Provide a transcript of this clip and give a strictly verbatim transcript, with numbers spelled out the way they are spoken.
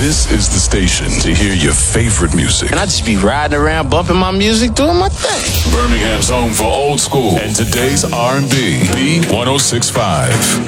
This is the station to hear your favorite music. And I just be riding around, bumping my music, doing my thing. Birmingham's home for old school and today's R and B. B one oh six point five.